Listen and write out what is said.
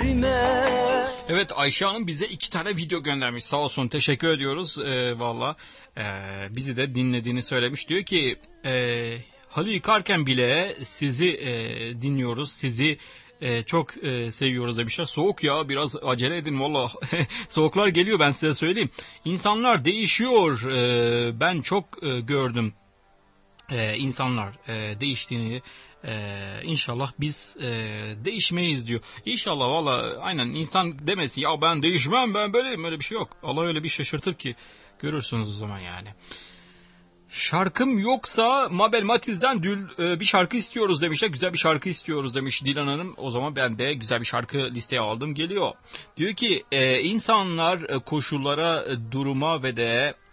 Evet, Ayşe Hanım bize 2 tane video göndermiş. Sağ olsun, teşekkür ediyoruz. Valla bizi de dinlediğini söylemiş. Diyor ki halı yıkarken bile sizi dinliyoruz. Sizi çok seviyoruz demişler. Soğuk ya, biraz acele edin valla. Soğuklar geliyor, ben size söyleyeyim. İnsanlar değişiyor. Ben çok gördüm. İnsanlar değiştiğini, inşallah biz değişmeyiz diyor. İnşallah valla, aynen, insan demesin ya ben değişmem, ben böyleyim, öyle bir şey yok. Allah öyle bir şaşırtır ki görürsünüz o zaman yani. Şarkım yoksa Mabel Matiz'den bir şarkı istiyoruz demişler. Güzel bir şarkı istiyoruz demiş Dilan Hanım. O zaman ben de güzel bir şarkı listeye aldım, geliyor. Diyor ki insanlar koşullara, duruma ve de